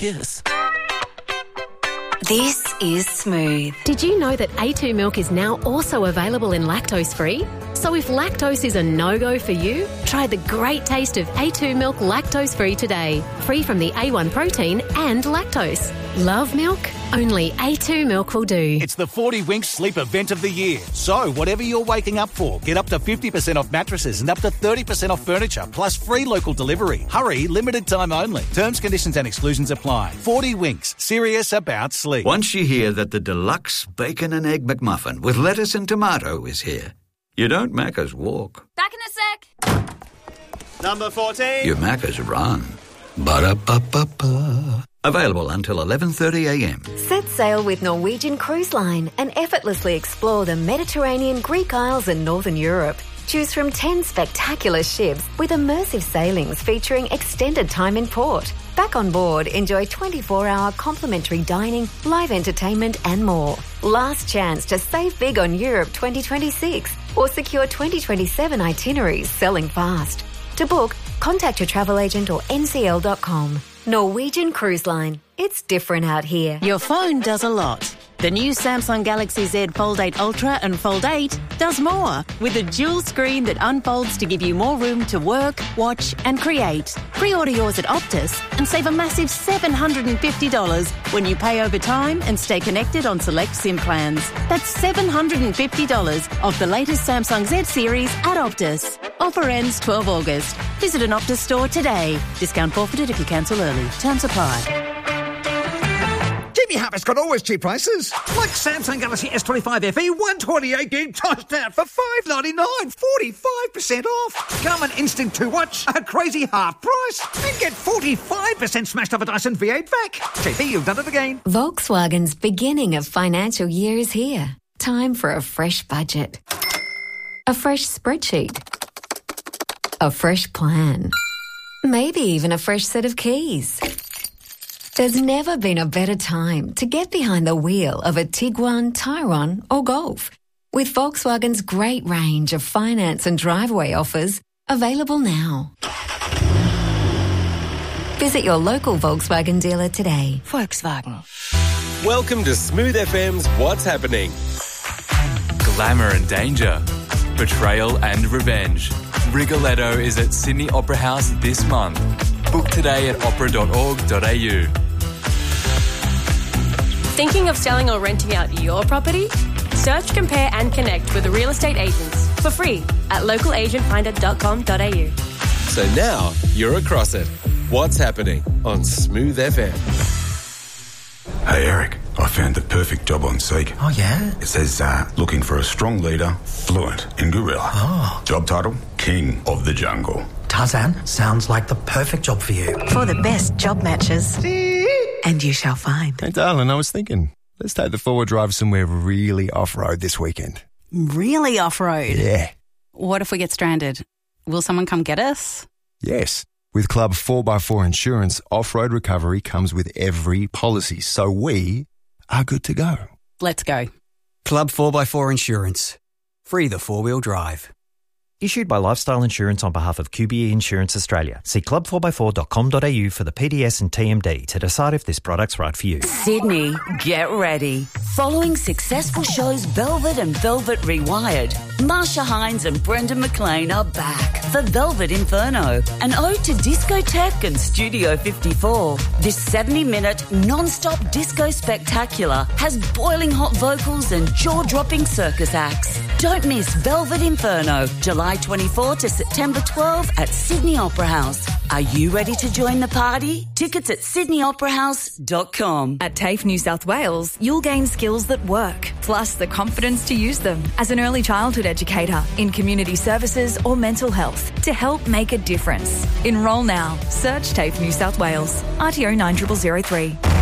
kiss. This is Smooth. Did you know that A2 milk is now also available in lactose-free? So if lactose is a no-go for you, try the great taste of A2 milk lactose-free today. Free from the A1 protein and lactose. Love milk? Only A2 milk will do. It's the 40 Winks Sleep Event of the Year. So whatever you're waking up for, get up to 50% off mattresses and up to 30% off furniture, plus free local delivery. Hurry, limited time only. Terms, conditions and exclusions apply. 40 Winks, serious about sleep. Once you hear that the deluxe bacon and egg McMuffin with lettuce and tomato is here, you don't Macca's walk. Back in a sec. Number 14. You Macca's run. Ba-da-ba-ba-ba. Available until 11:30am. Set sail with Norwegian Cruise Line and effortlessly explore the Mediterranean, Greek Isles and Northern Europe. Choose from 10 spectacular ships with immersive sailings featuring extended time in port. Back on board, enjoy 24-hour complimentary dining, live entertainment and more. Last chance to save big on Europe 2026 or secure 2027 itineraries selling fast. To book, contact your travel agent or ncl.com. Norwegian Cruise Line. It's different out here. Your phone does a lot. The new Samsung Galaxy Z Fold 8 Ultra and Fold 8 does more, with a dual screen that unfolds to give you more room to work, watch and create. Pre-order yours at Optus and save a massive $750 when you pay over time and stay connected on select SIM plans. That's $750 off the latest Samsung Z series at Optus. Offer ends 12 August. Visit an Optus store today. Discount forfeited if you cancel early. Terms apply. Jimmy Harper's got always cheap prices. Like Samsung Galaxy S25 FE 128 gig tossed out for $599, 45% off. Come and instant 2-watch, a crazy half price, and get 45% smashed off a Dyson V8 vac. JP, you've done it again. Volkswagen's beginning of financial year is here. Time for a fresh budget. A fresh spreadsheet. A fresh plan. Maybe even a fresh set of keys. There's never been a better time to get behind the wheel of a Tiguan, Tyrone or Golf. With Volkswagen's great range of finance and driveway offers available now. Visit your local Volkswagen dealer today. Volkswagen. Welcome to Smooth FM's What's Happening. Glamour and danger. Betrayal and revenge. Rigoletto is at Sydney Opera House this month. Book today at opera.org.au. Thinking of selling or renting out your property? Search, compare and connect with the real estate agents for free at localagentfinder.com.au. So now you're across it. What's Happening on Smooth FM. Hey Eric, I found the perfect job on Seek. Oh yeah? It says looking for a strong leader, fluent in gorilla. Oh. Job title, King of the Jungle. Tarzan, sounds like the perfect job for you. For the best job matches. And you shall find. Hey darling, I was thinking, let's take the four-wheel drive somewhere really off-road this weekend. Really off-road? Yeah. What if we get stranded? Will someone come get us? Yes. With Club 4x4 Insurance, off-road recovery comes with every policy, so we are good to go. Let's go. Club 4x4 Insurance. Free the four-wheel drive. Issued by Lifestyle Insurance on behalf of QBE Insurance Australia. See club4x4.com.au for the PDS and TMD to decide if this product's right for you. Sydney, get ready. Following successful shows Velvet and Velvet Rewired, Marsha Hines and Brendan McLean are back for Velvet Inferno, an ode to discotheque and Studio 54. This 70-minute non-stop disco spectacular has boiling hot vocals and jaw-dropping circus acts. Don't miss Velvet Inferno, July 24 to September 12 at Sydney Opera House. Are you ready to join the party? Tickets at sydneyoperahouse.com. At TAFE New South Wales, you'll gain skills that work, plus the confidence to use them as an early childhood educator in community services or mental health to help make a difference. Enrol now. Search TAFE New South Wales. RTO 9003.